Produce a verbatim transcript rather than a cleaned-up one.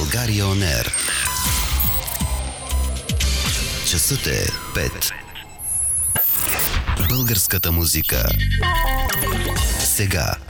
България On Air. Часът е пет. Българската музика. Сега.